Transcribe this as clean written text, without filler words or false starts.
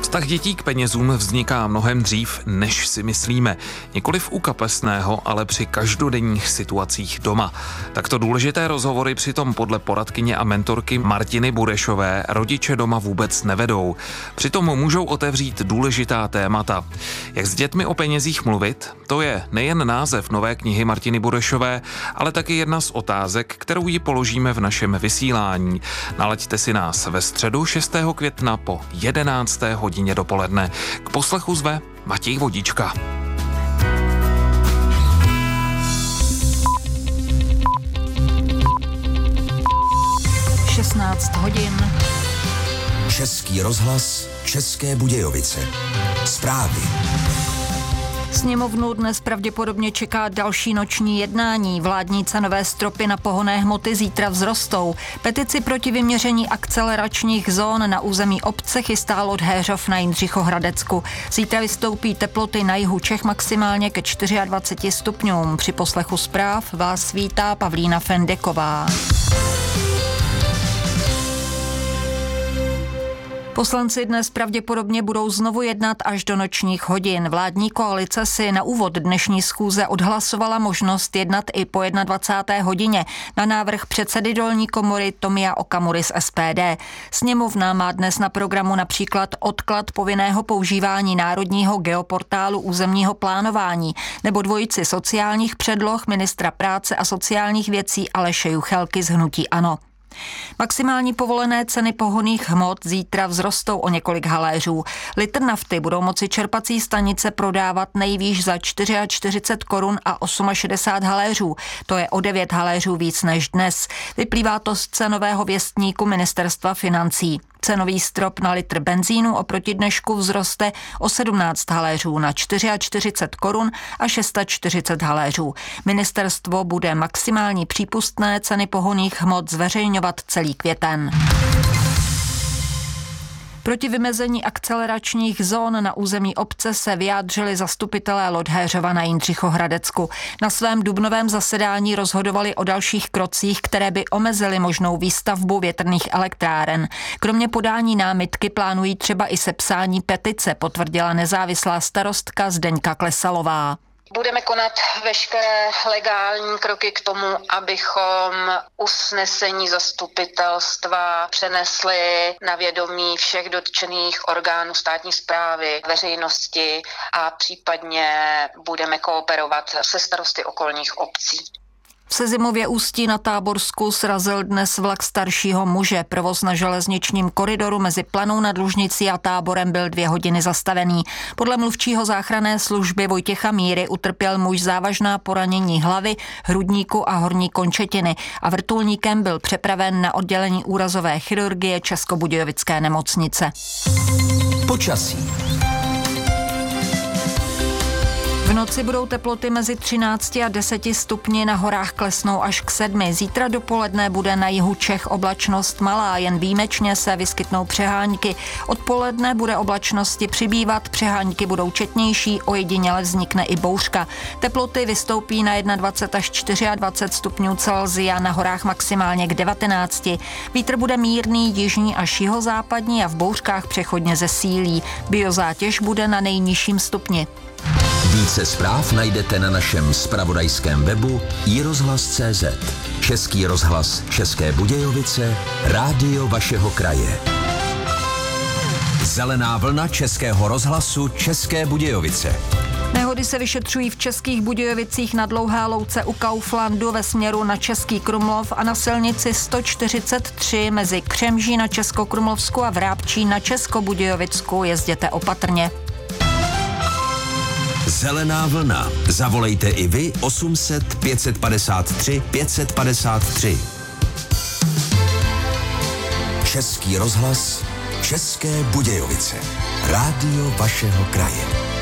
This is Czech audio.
Vztah dětí k penězům vzniká mnohem dřív, než si myslíme. Nikoliv u kapesného, ale při každodenních situacích doma. Takto důležité rozhovory přitom podle poradkyně a mentorky Martiny Burešové rodiče doma vůbec nevedou. Přitom můžou otevřít důležitá témata. Jak s dětmi o penězích mluvit? To je nejen název nové knihy Martiny Burešové, ale taky jedna z otázek, kterou ji položíme v našem vysílání. Nalaďte si nás ve středu 6. května po 11. hodině dopoledne. K poslechu zve Matěj Vodička. hodin. Český rozhlas, České Budějovice. Zprávy. Sněmovnu dnes pravděpodobně čeká další noční jednání. Vládní cenové stropy na pohonné hmoty zítra vzrostou. Petici proti vyměření akceleračních zón na území obce chystá Lod Héřov na Jindřichohradecku. Zítra vystoupí teploty na jihu Čech maximálně ke 24 stupňům. Při poslechu zpráv vás vítá Pavlína Fendeková. Poslanci dnes pravděpodobně budou znovu jednat až do nočních hodin. Vládní koalice si na úvod dnešní schůze odhlasovala možnost jednat i po 21. hodině na návrh předsedy dolní komory Tomia Okamury z SPD. Sněmovna má dnes na programu například odklad povinného používání národního geoportálu územního plánování nebo dvojici sociálních předloh ministra práce a sociálních věcí Aleše Juchelky z hnutí ANO. Maximální povolené ceny pohonných hmot zítra vzrostou o několik haléřů. Litr nafty budou moci čerpací stanice prodávat nejvýš za 44 korun a 68 haléřů. To je o 9 haléřů víc než dnes. Vyplývá to z cenového věstníku Ministerstva financí. Cenový strop na litr benzínu oproti dnešku vzroste o 17 haléřů na 44 korun a 640 haléřů. Ministerstvo bude maximální přípustné ceny pohonných hmot zveřejňovat celý květen. Proti vymezení akceleračních zón na území obce se vyjádřili zastupitelé Lod Héřova na Jindřichohradecku. Na svém dubnovém zasedání rozhodovali o dalších krocích, které by omezily možnou výstavbu větrných elektráren. Kromě podání námitky plánují třeba i sepsání petice, potvrdila nezávislá starostka Zdeňka Klesalová. Budeme konat veškeré legální kroky k tomu, abychom usnesení zastupitelstva přenesli na vědomí všech dotčených orgánů státní správy, veřejnosti a případně budeme kooperovat se starosty okolních obcí. V Sezimově Ústí na Táborsku srazil dnes vlak staršího muže. Provoz na železničním koridoru mezi Planou nad Lužnicí a Táborem byl 2 hodiny zastavený. Podle mluvčího záchranné služby Vojtěcha Míry utrpěl muž závažná poranění hlavy, hrudníku a horní končetiny a vrtulníkem byl přepraven na oddělení úrazové chirurgie Českobudějovické nemocnice. Počasí. V noci budou teploty mezi 13 a 10 stupni, na horách klesnou až k 7. Zítra dopoledne bude na jihu Čech oblačnost malá, jen výjimečně se vyskytnou přehánky. Odpoledne bude oblačnosti přibývat, přehánky budou četnější, ojediněle vznikne i bouřka. Teploty vystoupí na 21 až 24 stupňů Celsia, na horách maximálně k 19. Vítr bude mírný, jižní až jihozápadní a v bouřkách přechodně zesílí. Biozátěž bude na nejnižším stupni. Více zpráv najdete na našem zpravodajském webu iRozhlas.cz. Český rozhlas České Budějovice, rádio vašeho kraje. Zelená vlna Českého rozhlasu České Budějovice. Nehody se vyšetřují v Českých Budějovicích na Dlouhé louce u Kauflandu ve směru na Český Krumlov a na silnici 143 mezi Křemží na Českokrumlovsku a Vrápčí na Českobudějovicku. Jezděte opatrně. Zelená vlna. Zavolejte i vy 800 553 553. Český rozhlas České Budějovice. Rádio vašeho kraje.